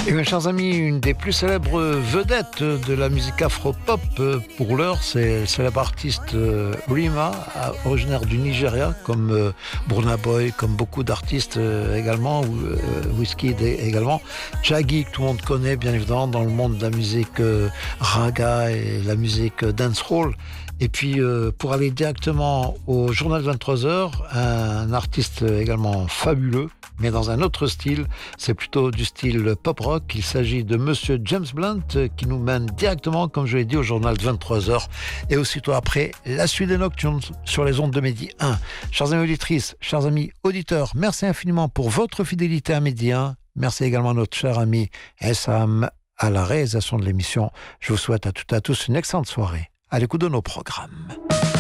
Et mes chers amis, une des plus célèbres vedettes de la musique afro-pop pour l'heure, c'est le célèbre artiste Rema, originaire du Nigeria, comme Burna Boy, comme beaucoup d'artistes également, Wizkid également. Shaggy, que tout le monde connaît bien évidemment dans le monde de la musique raga et la musique dancehall. Et puis, pour aller directement au journal 23h, un artiste également fabuleux, mais dans un autre style, c'est plutôt du style pop-rock. Il s'agit de Monsieur James Blunt qui nous mène directement, comme je l'ai dit, au journal 23h. Et aussitôt après, la suite des Nocturnes sur les ondes de Midi 1. Chers amis auditrices, chers amis auditeurs, merci infiniment pour votre fidélité à Midi 1. Merci également à notre cher ami Essam à la réalisation de l'émission. Je vous souhaite à toutes et à tous une excellente soirée à l'écoute de nos programmes.